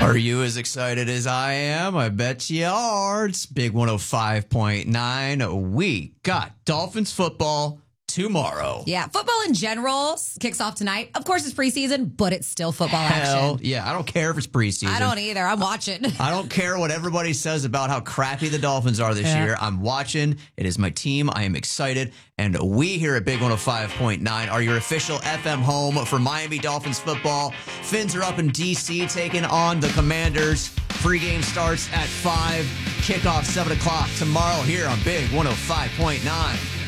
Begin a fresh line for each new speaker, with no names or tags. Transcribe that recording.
Are you as excited as I am? I bet you are. It's Big 105.9. We got Dolphins football tomorrow.
Yeah, football in general kicks off tonight. Of course, it's preseason, but it's still football
Hell,
action.
yeah. I don't care if it's preseason.
I don't either. I'm watching.
I don't care what everybody says about how crappy the Dolphins are this year. I'm watching. It is my team. I am excited. And we here at Big 105.9 are your official FM home for Miami Dolphins football. Fins are up in D.C. taking on the Commanders. Pregame starts at 5. Kickoff 7 o'clock tomorrow here on Big 105.9.